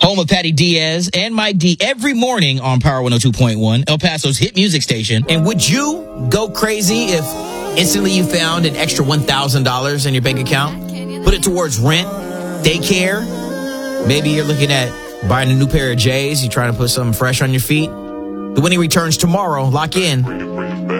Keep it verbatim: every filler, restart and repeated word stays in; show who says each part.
Speaker 1: home of Patty Diaz and Mike D every morning on Power one oh two point one, El Paso's hit music station. And would you go crazy if instantly you found an extra one thousand dollars in your bank account? Put it towards rent, daycare. Maybe you're looking at buying a new pair of J's. You're trying to put something fresh on your feet. The winning returns tomorrow. Lock in.